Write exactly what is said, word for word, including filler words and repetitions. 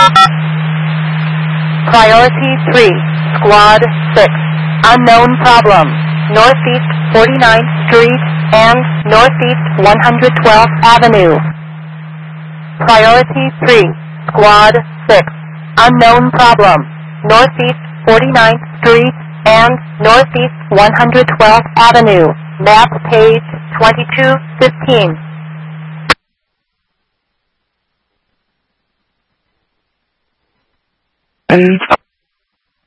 Priority three, Squad six, unknown problem, Northeast forty-ninth Street and Northeast one hundred twelfth Avenue. Priority three, Squad six, unknown problem, Northeast forty-ninth Street and Northeast one hundred twelfth Avenue. Map page twenty-two fifteen. And